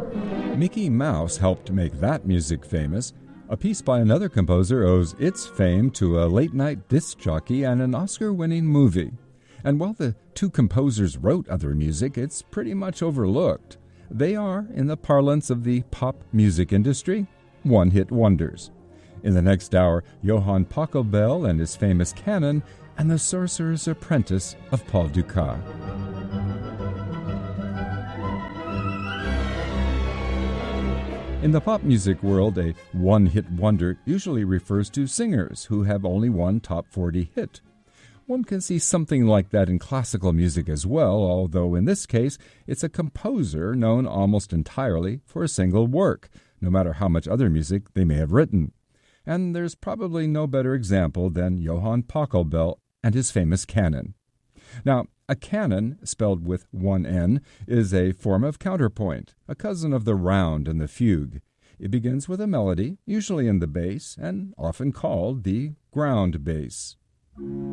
Mickey Mouse helped make that music famous. A piece by another composer owes its fame to a late-night disc jockey and an Oscar-winning movie. And while the two composers wrote other music, it's pretty much overlooked. They are, in the parlance of the pop music industry, one-hit wonders. In the next hour, Johann Pachelbel and his famous canon, and the Sorcerer's Apprentice of Paul Dukas. In the pop music world, a one-hit wonder usually refers to singers who have only one top 40 hit. One can see something like that in classical music as well, although in this case, it's a composer known almost entirely for a single work, no matter how much other music they may have written. And there's probably no better example than Johann Pachelbel and his famous canon. Now, a canon, spelled with one N, is a form of counterpoint, a cousin of the round and the fugue. It begins with a melody, usually in the bass, and often called the ground bass.